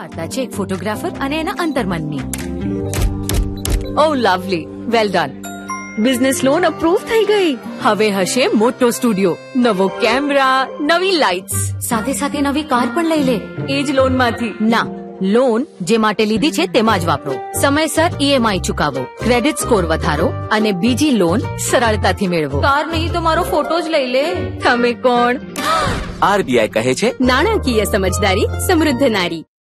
વાર્તા છે એક ફોટોગ્રાફર અને એના અંતર્મનની. ઓ lovely, well done. Business loan approve થઈ ગઈ. હવે હશે મોટો સ્ટુડિયો, નવો કેમેરા, નવી લાઇટ્સ, સાથે સાથે નવી કાર પણ લઈ લે. એ જ લોનમાંથી? ના, લોન જે માટે લીધી છે તેમાં જ વાપરો. સમયસર EMI ચૂકવો, ક્રેડિટ સ્કોર વધારો અને બીજી લોન સરળતાથી મેળવો. કાર નહીં તો મારો ફોટો જ લઈ લે. તમે કોણ? RBI કહે છે, નાણાકીય સમજદારી સમૃદ્ધ નારી.